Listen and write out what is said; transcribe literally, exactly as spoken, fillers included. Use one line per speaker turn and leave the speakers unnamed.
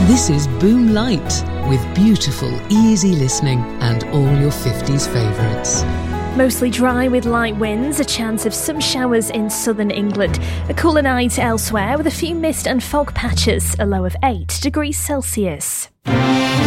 This is Boom Light, with beautiful, easy listening and all your fifties favourites.
Mostly dry with light winds, a chance of some showers in southern England. A cooler night elsewhere with a few mist and fog patches, a low of eight degrees Celsius.